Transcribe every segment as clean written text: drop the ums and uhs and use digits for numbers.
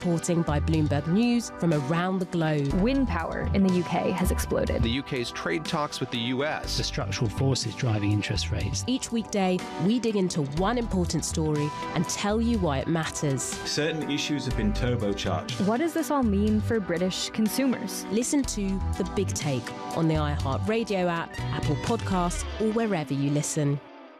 Reporting by Bloomberg News from around the globe. Wind power in the UK has exploded. The UK's trade talks with the US. The structural forces driving interest rates. Each weekday, we dig into one important story and tell you why it matters. Certain issues have been turbocharged. What does this all mean for British consumers? Listen to The Big Take on the iHeartRadio app, Apple Podcasts, or wherever you listen.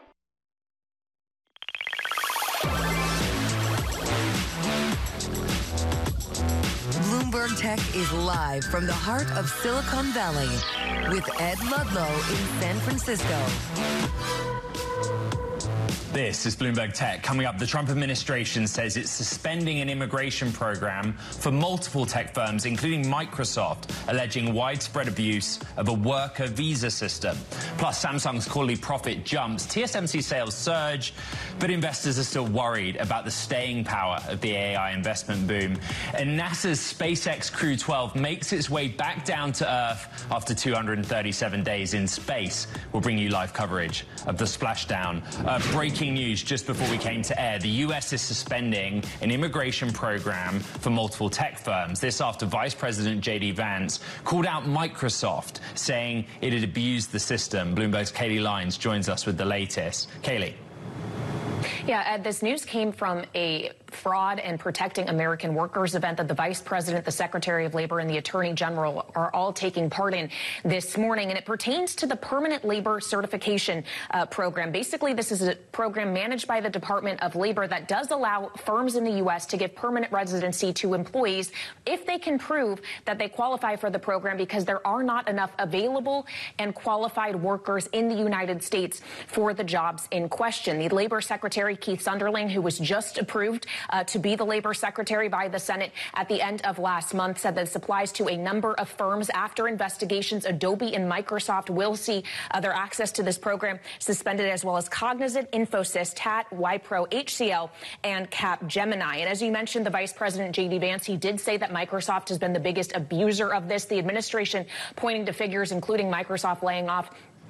Bloomberg Tech is live from the heart of Silicon Valley with Ed Ludlow in San Francisco. This is Bloomberg Tech. Coming up, the Trump administration says it's suspending an immigration program for multiple tech firms, including Microsoft, alleging widespread abuse of a worker visa system. Plus, Samsung's quarterly profit jumps, TSMC sales surge, but investors are still worried about the staying power of the AI investment boom. And NASA's SpaceX Crew 12 makes its way back down to Earth after 237 days in space. We'll bring you live coverage of the splashdown. Breaking news just before we came to air. The US is suspending an immigration program for multiple tech firms. This after Vice President J.D. Vance called out Microsoft, saying it had abused the system. Bloomberg's Kaylee Lyons joins us with the latest. Kaylee. Yeah, Ed, this news came from a Fraud and Protecting American Workers event that the Vice President, the Secretary of Labor, and the Attorney General are all taking part in this morning. And it pertains to the Permanent Labor Certification Program. Basically, this is a program managed by the Department of Labor that does allow firms in the U.S. to give permanent residency to employees if they can prove that they qualify for the program, because there are not enough available and qualified workers in the United States for the jobs in question. The Labor Secretary, Keith Sunderling, who was just approved to be the Labor Secretary by the Senate at the end of last month, said that this applies to a number of firms. After investigations, Adobe and Microsoft will see their access to this program suspended, as well as Cognizant, Infosys, TAT, Wipro, HCL, and Capgemini. And as you mentioned, the Vice President, J.D. Vance, he did say that Microsoft has been the biggest abuser of this. The administration pointing to figures, including Microsoft laying off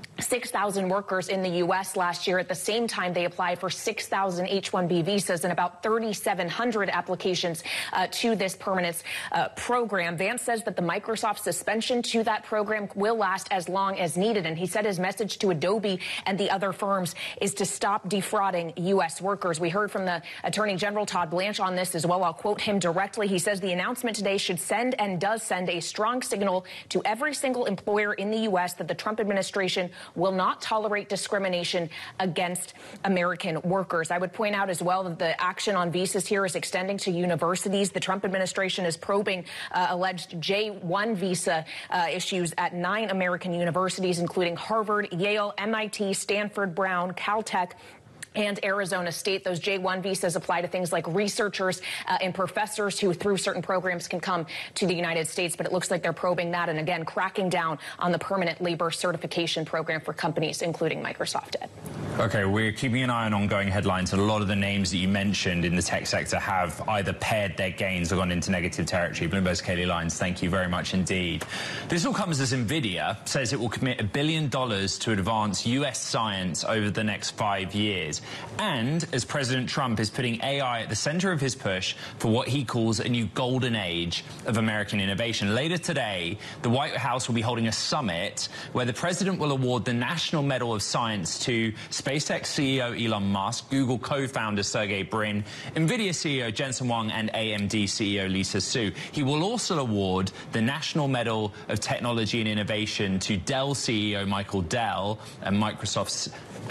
6,000 workers in the U.S. last year. At the same time, they applied for 6,000 H-1B visas and about 3,700 applications to this permanence program. Vance says that the Microsoft suspension to that program will last as long as needed. And he said his message to Adobe and the other firms is to stop defrauding U.S. workers. We heard from the Attorney General Todd Blanche on this as well. I'll quote him directly. He says the announcement today should send and does send a strong signal to every single employer in the U.S. that the Trump administration will not tolerate discrimination against American workers. I would point out as well that the action on visas here is extending to universities. The Trump administration is probing alleged J-1 visa issues at 9 American universities, including Harvard, Yale, MIT, Stanford, Brown, Caltech, and Arizona State. Those J-1 visas apply to things like researchers and professors who, through certain programs, can come to the United States. But it looks like they're probing that and, again, cracking down on the Permanent Labor Certification Program for companies, including Microsoft. Ed. OK, we're keeping an eye on ongoing headlines. And a lot of the names that you mentioned in the tech sector have either pared their gains or gone into negative territory. Bloomberg's Kaylee Lyons, thank you very much indeed. This all comes as NVIDIA says it will commit $1 billion to advance U.S. science over the next 5 years. And as President Trump is putting AI at the center of his push for what he calls a new golden age of American innovation. Later today, the White House will be holding a summit where the president will award the National Medal of Science to SpaceX CEO Elon Musk, Google co-founder Sergey Brin, NVIDIA CEO Jensen Huang, and AMD CEO Lisa Su. He will also award the National Medal of Technology and Innovation to Dell CEO Michael Dell and Microsoft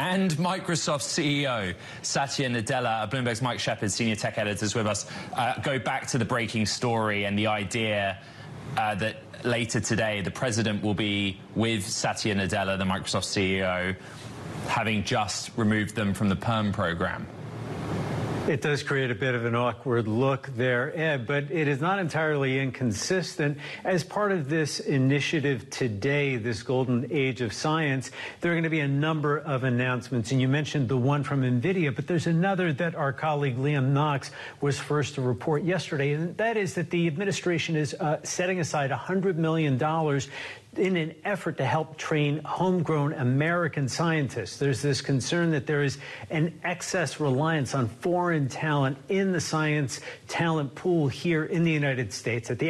CEO Satya Nadella. Bloomberg's Mike Shepard, senior tech editor, is with us. Go back to the breaking story and the idea that later today the president will be with Satya Nadella, the Microsoft CEO, having just removed them from the PERM program. It does create a bit of an awkward look there, Ed, but it is not entirely inconsistent. As part of this initiative today, this golden age of science, there are going to be a number of announcements. And you mentioned the one from NVIDIA, but there's another that our colleague Liam Knox was first to report yesterday, and that is that the administration is setting aside $100 million in an effort to help train homegrown American scientists. There's this concern that there is an excess reliance on foreign talent in the science talent pool here in the United States. At the